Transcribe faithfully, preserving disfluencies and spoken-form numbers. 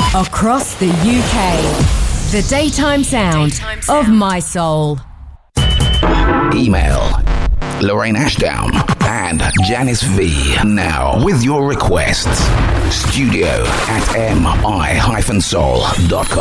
Across the U K. The daytime sound, daytime sound. of my soul. Email Lorraine Ashdown and Janice V now with your requests. Studio at m i dash soul dot com.